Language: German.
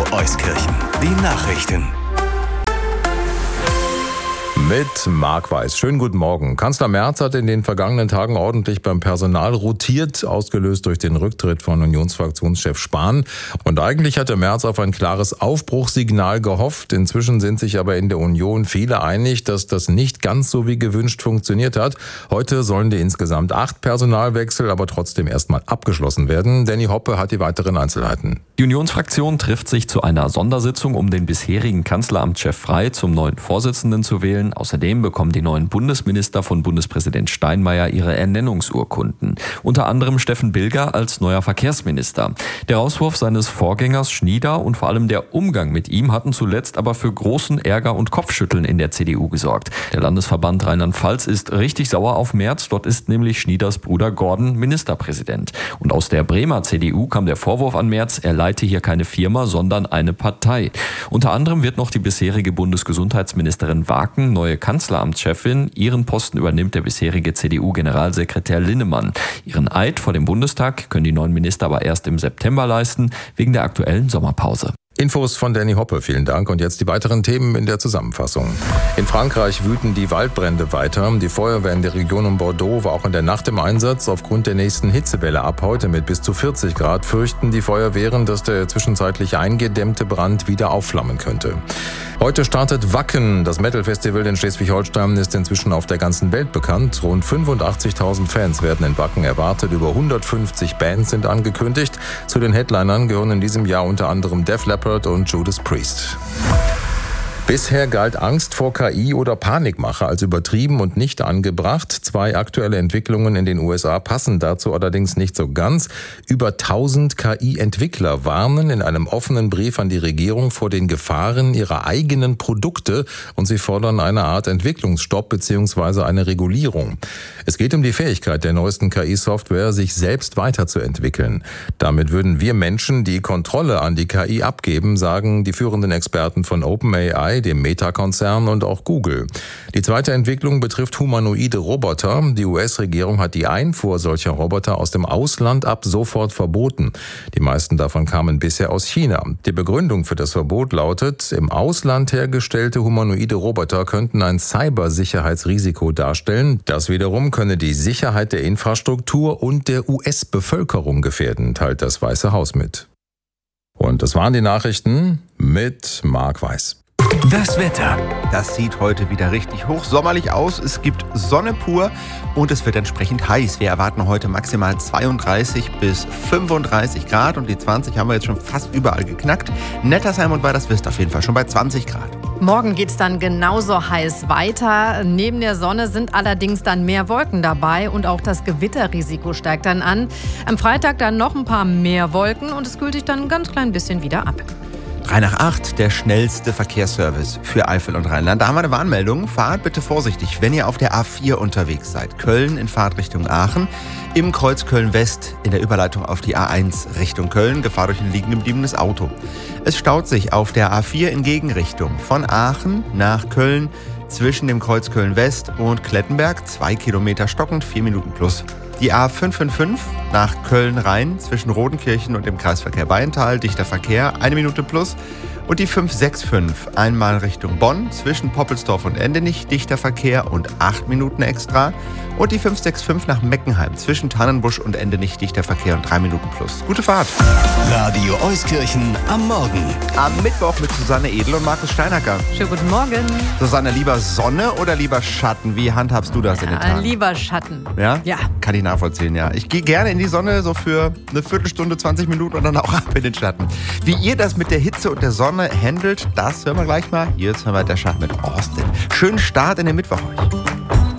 Euskirchen. Die Nachrichten. Mit Marc Weiß. Schönen guten Morgen. Kanzler Merz hat in den vergangenen Tagen ordentlich beim Personal rotiert, ausgelöst durch den Rücktritt von Unionsfraktionschef Spahn. Und eigentlich hatte Merz auf ein klares Aufbruchssignal gehofft. Inzwischen sind sich aber in der Union viele einig, dass das nicht ganz so wie gewünscht funktioniert hat. Heute sollen die insgesamt 8 Personalwechsel aber trotzdem erstmal abgeschlossen werden. Danny Hoppe hat die weiteren Einzelheiten. Die Unionsfraktion trifft sich zu einer Sondersitzung, um den bisherigen Kanzleramtschef Frey zum neuen Vorsitzenden zu wählen. Außerdem bekommen die neuen Bundesminister von Bundespräsident Steinmeier ihre Ernennungsurkunden. Unter anderem Steffen Bilger als neuer Verkehrsminister. Der Rauswurf seines Vorgängers Schnieder und vor allem der Umgang mit ihm hatten zuletzt aber für großen Ärger und Kopfschütteln in der CDU gesorgt. Der Landesverband Rheinland-Pfalz ist richtig sauer auf Merz. Dort ist nämlich Schnieders Bruder Gordon Ministerpräsident. Und aus der Bremer CDU kam der Vorwurf an Merz, er leite hier keine Firma, sondern eine Partei. Unter anderem wird noch die bisherige Bundesgesundheitsministerin Waken neue Kanzleramtschefin. Ihren Posten übernimmt der bisherige CDU-Generalsekretär Linnemann. Ihren Eid vor dem Bundestag können die neuen Minister aber erst im September leisten, wegen der aktuellen Sommerpause. Infos von Danny Hoppe, vielen Dank. Und jetzt die weiteren Themen in der Zusammenfassung. In Frankreich wüten die Waldbrände weiter. Die Feuerwehr in der Region um Bordeaux war auch in der Nacht im Einsatz. Aufgrund der nächsten Hitzewelle ab heute mit bis zu 40 Grad fürchten die Feuerwehren, dass der zwischenzeitlich eingedämmte Brand wieder aufflammen könnte. Heute startet Wacken. Das Metal-Festival in Schleswig-Holstein ist inzwischen auf der ganzen Welt bekannt. Rund 85.000 Fans werden in Wacken erwartet. Über 150 Bands sind angekündigt. Zu den Headlinern gehören in diesem Jahr unter anderem Def Leppard und Judas Priest. Bisher galt Angst vor KI oder Panikmache als übertrieben und nicht angebracht. 2 aktuelle Entwicklungen in den USA passen dazu allerdings nicht so ganz. Über 1000 KI-Entwickler warnen in einem offenen Brief an die Regierung vor den Gefahren ihrer eigenen Produkte und sie fordern eine Art Entwicklungsstopp bzw. eine Regulierung. Es geht um die Fähigkeit der neuesten KI-Software, sich selbst weiterzuentwickeln. Damit würden wir Menschen die Kontrolle an die KI abgeben, sagen die führenden Experten von OpenAI, dem Meta-Konzern und auch Google. Die zweite Entwicklung betrifft humanoide Roboter. Die US-Regierung hat die Einfuhr solcher Roboter aus dem Ausland ab sofort verboten. Die meisten davon kamen bisher aus China. Die Begründung für das Verbot lautet, im Ausland hergestellte humanoide Roboter könnten ein Cybersicherheitsrisiko darstellen. Das wiederum könne die Sicherheit der Infrastruktur und der US-Bevölkerung gefährden, teilt das Weiße Haus mit. Und das waren die Nachrichten mit Marc Weiß. Das Wetter. Das sieht heute wieder richtig hochsommerlich aus. Es gibt Sonne pur und es wird entsprechend heiß. Wir erwarten heute maximal 32 bis 35 Grad und die 20 haben wir jetzt schon fast überall geknackt. Nettersheim und Weiderswist auf jeden Fall schon bei 20 Grad. Morgen geht's dann genauso heiß weiter. Neben der Sonne sind allerdings dann mehr Wolken dabei und auch das Gewitterrisiko steigt dann an. Am Freitag dann noch ein paar mehr Wolken und es kühlt sich dann ein ganz klein bisschen wieder ab. 3 nach 8, der schnellste Verkehrsservice für Eifel und Rheinland. Da haben wir eine Warnmeldung. Fahrt bitte vorsichtig, wenn ihr auf der A4 unterwegs seid. Köln in Fahrtrichtung Aachen. Im Kreuz Köln-West in der Überleitung auf die A1 Richtung Köln. Gefahr durch ein liegen gebliebenes Auto. Es staut sich auf der A4 in Gegenrichtung. Von Aachen nach Köln zwischen dem Kreuz Köln-West und Klettenberg. 2 Kilometer stockend, 4 Minuten plus. Die A555 nach Köln-Rhein zwischen Rodenkirchen und dem Kreisverkehr Bayental, dichter Verkehr, 1 Minute plus. Und die 565 einmal Richtung Bonn zwischen Poppelsdorf und Endenich, dichter Verkehr und 8 Minuten extra. Und die 565 nach Meckenheim zwischen Tannenbusch und Endenich, dichter Verkehr und 3 Minuten plus. Gute Fahrt! Radio Euskirchen am Morgen. Am Mittwoch mit Susanne Edel und Markus Steinacker. Schönen guten Morgen. Susanne, lieber Sonne oder lieber Schatten? Wie handhabst du das in den Tagen? Lieber Schatten. Ja? Ja. Kann ich nachvollziehen, ja. Ich gehe gerne in die Sonne, so für eine Viertelstunde, 20 Minuten und dann auch ab in den Schatten. Wie ihr das mit der Hitze und der Sonne handelt, das hören wir gleich mal. Jetzt hören wir der Schatten mit Austin. Schönen Start in den Mittwoch euch.